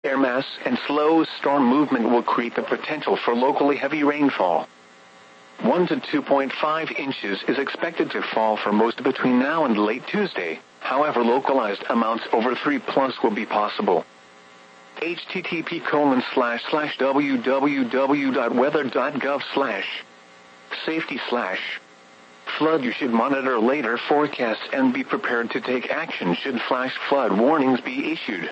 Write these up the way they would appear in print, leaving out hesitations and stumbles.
Air mass and slow storm movement will create the potential for locally heavy rainfall. 1 to 2.5 inches is expected to fall for most between now and late Tuesday. However, localized amounts over 3+ will be possible. http://www.weather.gov/safety/flood. You should monitor later forecasts and be prepared to take action should flash flood warnings be issued.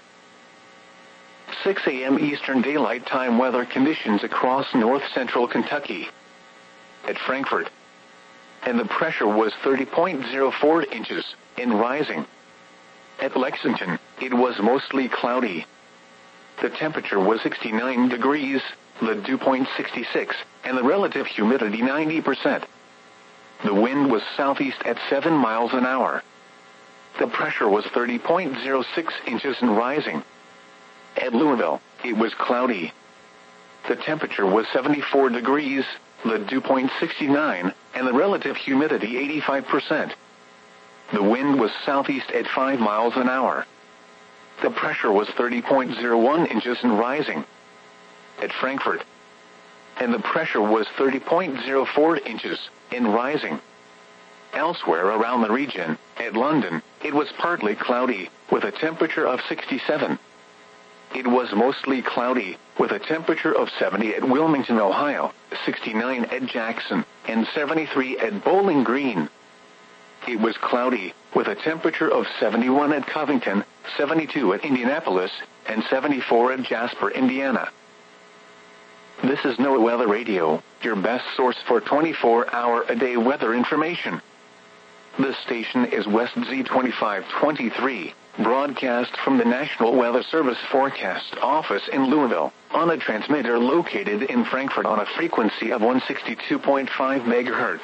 6 a.m. Eastern Daylight Time weather conditions across north-central Kentucky. At Frankfort, and the pressure was 30.04 inches, and rising. At Lexington, it was mostly cloudy. The temperature was 69 degrees, the dew point 66, and the relative humidity 90%. The wind was southeast at 7 miles an hour. The pressure was 30.06 inches and rising. At Louisville, it was cloudy. The temperature was 74 degrees, the dew point 69, and the relative humidity 85%. The wind was southeast at 5 miles an hour. The pressure was 30.01 inches and rising. At Frankfort, and the pressure was 30.04 inches and rising. Elsewhere around the region, at London, it was partly cloudy, with a temperature of 67. It was mostly cloudy, with a temperature of 70 at Wilmington, Ohio, 69 at Jackson, and 73 at Bowling Green. It was cloudy, with a temperature of 71 at Covington, 72 at Indianapolis, and 74 at Jasper, Indiana. This is NOAA Weather Radio, your best source for 24-hour-a-day weather information. This station is West Z2523, broadcast from the National Weather Service Forecast Office in Louisville, on a transmitter located in Frankfort on a frequency of 162.5 MHz.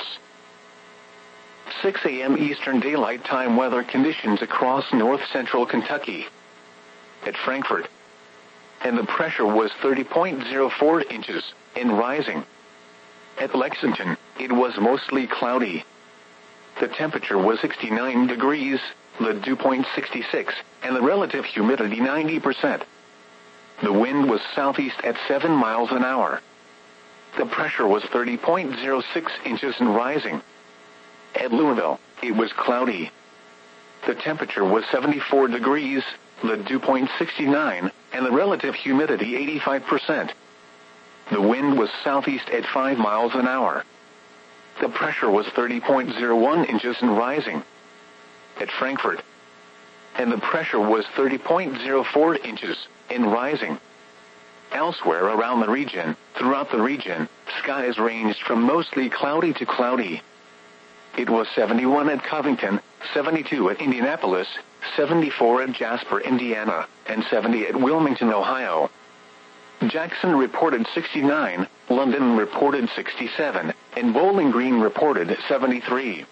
6 a.m. Eastern Daylight Time weather conditions across north-central Kentucky. At Frankfort, and the pressure was 30.04 inches, and rising. At Lexington, it was mostly cloudy. The temperature was 69 degrees, the dew point 66, and the relative humidity 90%. The wind was southeast at 7 miles an hour. The pressure was 30.06 inches and rising. At Louisville, it was cloudy. The temperature was 74 degrees, the dew point 69, and the relative humidity 85%. The wind was southeast at 5 miles an hour. The pressure was 30.01 inches and rising. At Frankfort, and the pressure was 30.04 inches and rising. Elsewhere around the region, throughout the region, skies ranged from mostly cloudy to cloudy. It was 71 at Covington, 72 at Indianapolis, 74 at Jasper, Indiana, and 70 at Wilmington, Ohio. Jackson reported 69, London reported 67, and Bowling Green reported 73.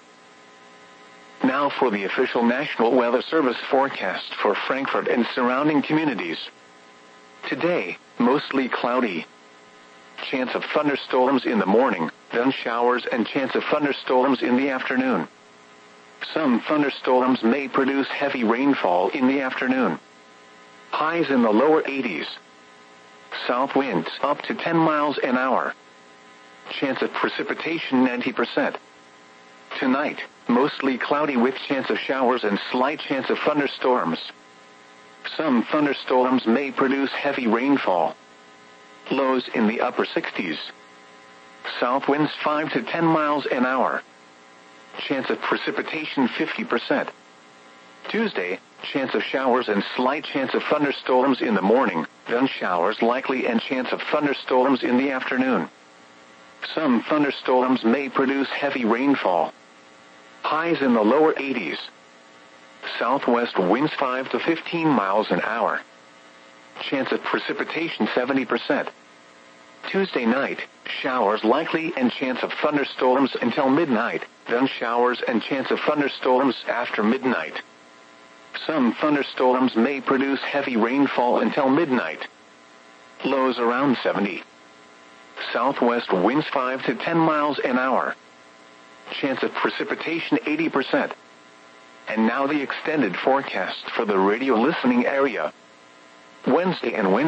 Now for the official National Weather Service forecast for Frankfort and surrounding communities. Today, mostly cloudy. Chance of thunderstorms in the morning, then showers and chance of thunderstorms in the afternoon. Some thunderstorms may produce heavy rainfall in the afternoon. Highs in the lower 80s. South winds up to 10 miles an hour. Chance of precipitation 90%. Tonight, mostly cloudy with chance of showers and slight chance of thunderstorms. Some thunderstorms may produce heavy rainfall. Lows in the upper 60s. South winds 5 to 10 miles an hour. Chance of precipitation 50%. Tuesday, chance of showers and slight chance of thunderstorms in the morning, then showers likely and chance of thunderstorms in the afternoon. Some thunderstorms may produce heavy rainfall. Highs in the lower 80s. Southwest winds 5 to 15 miles an hour. Chance of precipitation 70%. Tuesday night, showers likely and chance of thunderstorms until midnight, then showers and chance of thunderstorms after midnight. Some thunderstorms may produce heavy rainfall until midnight. Lows around 70. Southwest winds 5 to 10 miles an hour. Chance of precipitation 80%. And now the extended forecast for the radio listening area. Wednesday and Wednesday.